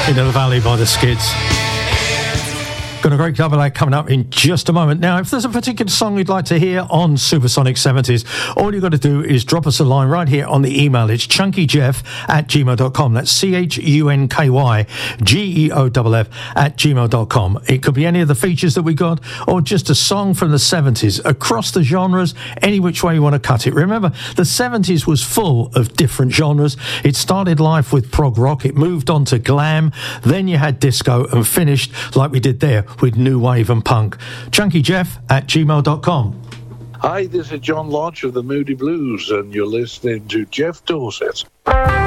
Into the Valley by the Skids. Got a great double act coming up in just a moment. Now, if there's a particular song you'd like to hear on Supersonic 70s, all you've got to do is drop us a line right here on the email. It's chunkyjeff@gmail.com. That's CHUNKYGEOFF@gmail.com. It could be any of the features that we got, or just a song from the 70s, across the genres, any which way you want to cut it. Remember, the 70s was full of different genres. It started life with prog rock, it moved on to glam, then you had disco, and finished like we did there with new wave and punk. chunkyjeff@gmail.com. Hi, this is John Lodge of the Moody Blues, and you're listening to Jeff Dorset.